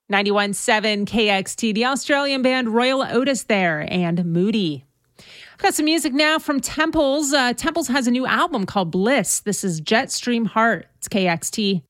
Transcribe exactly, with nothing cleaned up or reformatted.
ninety-one point seven K X T, the Australian band Royal Otis there, and Moody. I've got some music now from Temples. Uh, Temples has a new album called Bliss. This is Jetstream Heart. It's K X T.